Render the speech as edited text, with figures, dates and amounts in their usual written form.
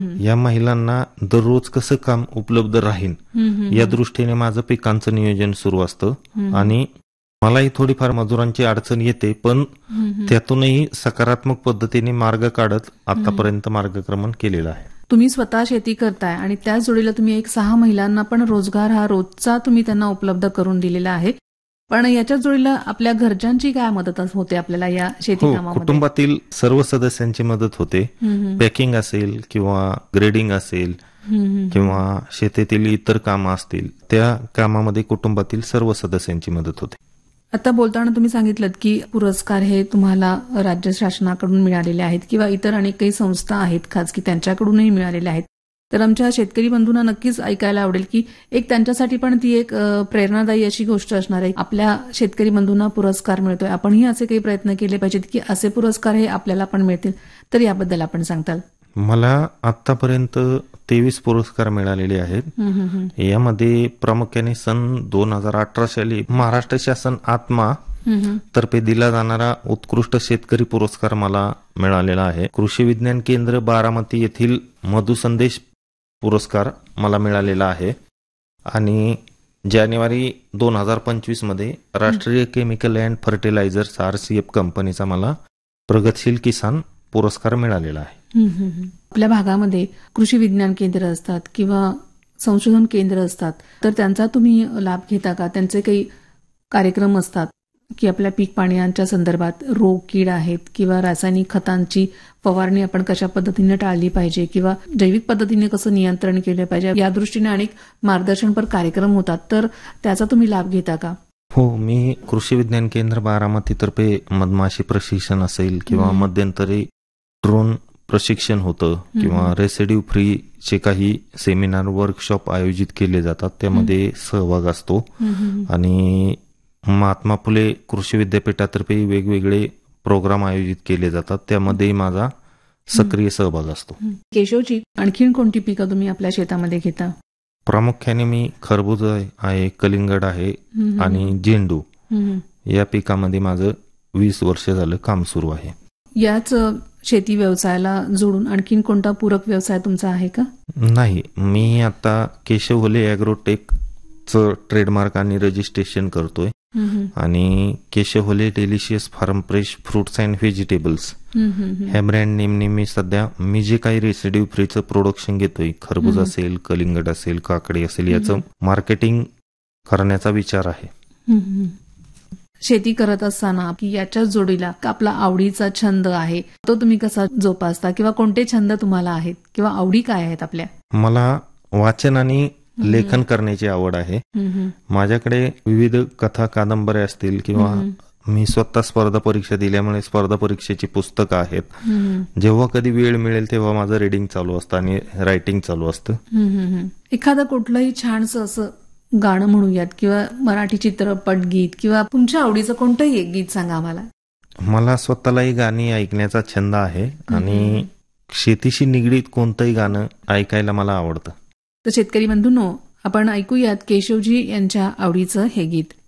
या महिलांना दररोज कसं काम उपलब्ध राहील या दृष्टीने माझं पिकांचं नियोजन सुरू असतं आणि मलाही थोडीफार मजुरांची अडचण येते, पण त्यातूनही सकारात्मक पद्धतीने मार्ग काढत आतापर्यंत मार्गक्रमण केलेलं आहे. तुम्ही स्वतः शेती करताय आणि त्याच जोडीला तुम्ही एक 6 महिलांना पण रोजगार हा रोजचा तुम्ही त्यांना उपलब्ध करून दिलेला आहे. पण याच्याच जोडीला आपल्या घरच्यांची काय मदत होते आपल्याला या शेती कामामध्ये? कुटुंबातील सर्व सदस्यांची मदत होते. पॅकिंग असेल किंवा ग्रेडिंग असेल किंवा शेतीतील इतर कामं असतील, त्या कामामध्ये कुटुंबातील सर्व सदस्यांची मदत होते. आता बोलताना तुम्ही सांगितलं की पुरस्कार हे तुम्हाला राज्य शासनाकडून मिळालेले आहेत किंवा इतर अनेक काही संस्था आहेत खाजगी त्यांच्याकडूनही मिळालेले आहेत. तर आमच्या शेतकरी बंधूंना नक्कीच ऐकायला आवडेल की एक त्यांच्यासाठी पण ती एक प्रेरणादायी अशी गोष्ट असणार आहे. आपल्या शेतकरी बंधूंना पुरस्कार मिळतोय, आपणही असे काही प्रयत्न केले पाहिजेत की असे पुरस्कार हे आपल्याला पण मिळतील. तर याबद्दल आपण सांगताल? मला आतापर्यंत 23 पुरस्कार मिळालेले आहेत. यामध्ये प्रामुख्याने सन 2018 साली महाराष्ट्र शासन आत्मा तर्फे दिला जाणारा उत्कृष्ट शेतकरी पुरस्कार मला मिळालेला आहे. कृषी विज्ञान केंद्र बारामती येथील मधुसंदेश पुरस्कार मला मिळालेला आहे आणि जानेवारी 2025 मध्ये राष्ट्रीय केमिकल अँड फर्टिलायझर्स RCF कंपनीचा मला प्रगतशील किसान पुरस्कार मिळालेला आहे. आपल्या भागामध्ये कृषी विज्ञान केंद्र असतात किंवा संशोधन केंद्र असतात, तर त्यांचा तुम्ही लाभ घेता का? त्यांचे काही कार्यक्रम असतात की आपल्या पीक पाण्याच्या संदर्भात रोग कीड आहेत किंवा रासायनिक खतांची फवारणी आपण कशा पद्धतीने टाळली पाहिजे किंवा जैविक पद्धतीने कसं नियंत्रण केलं पाहिजे, या दृष्टीने अनेक मार्गदर्शनपर कार्यक्रम होतात, तर त्याचा तुम्ही लाभ घेता का? हो, मी कृषी विज्ञान केंद्र बारामतीतर्फे मधमाशी प्रशिक्षण असेल किंवा मध्यंतरी ड्रोन प्रशिक्षण होतं किंवा रेसिड्यू फ्रीचे काही सेमिनार वर्कशॉप आयोजित केले जातात, त्यामध्ये सहभाग असतो. आणि महात्मा फुले कृषी विद्यापीठातर्फे वेगवेगळे प्रोग्राम आयोजित केले जातात, त्यामध्ये माझा सक्रिय सहभाग असतो. केशवजी, आणखीन कोणती पिकं तुम्ही आपल्या शेतामध्ये घेता? प्रामुख्याने मी खरबूज आहे, कलिंगड आहे आणि झेंडू या पिकामध्ये माझं 20 वर्ष झालं काम सुरू आहे. याच शेती व्यवसायाला जोडून आणखीन कोणता पूरक व्यवसाय तुमचा आहे का? नाही, मी आता केशव होले ॲग्रोटेकचं ट्रेडमार्क आणि रजिस्ट्रेशन करतोय आणि केशव होले delicious form fresh fruits and vegetables ह्या ब्रँड नेमने मी जे काही रेसिड्यू फ्रीचं प्रोडक्शन घेतोय, खरबूज असेल, कलिंगड असेल, काकडी असेल, याचं मार्केटिंग करण्याचा विचार आहे. शेती करत असताना की याच्याच जोडीला आपला आवडीचा छंद आहे, तो तुम्ही कसा जोपासता किंवा कोणते छंद तुम्हाला आहेत किंवा आवडी काय आहेत आपल्या? मला वाचन आणि लेखन करण्याची आवड आहे. माझ्याकडे विविध कथा कादंबऱ्या असतील किंवा मी स्वतः स्पर्धा परीक्षा दिल्यामुळे स्पर्धा परीक्षेची पुस्तकं आहेत. जेव्हा कधी वेळ मिळेल तेव्हा माझं रीडिंग चालू असतं आणि रायटिंग चालू असतं. एखादं कुठलंही छानसं असं गाणं म्हणूयात किंवा मराठी चित्रपट गीत किंवा तुमच्या आवडीचं कोणतंही एक गीत सांगा आम्हाला. मला स्वतःलाही गाणी ऐकण्याचा छंद आहे आणि शेतीशी निगडीत कोणतंही गाणं ऐकायला मला आवडतं. तर शेतकरी बंधूंनो, आपण ऐकूयात केशवजी यांच्या आवडीचं हे गीत.